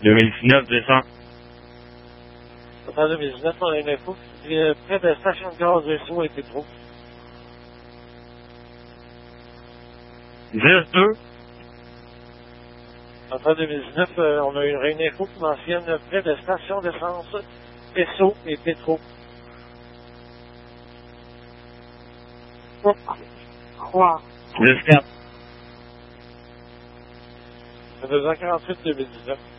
2019, décembre. En 2019, on a une info qui dit près de station de gaz Esso et Pétro. 10-2. En 2019, on a une info qui mentionne près de station d'essence Esso et Pétro. 3. 10-4. 248 2019.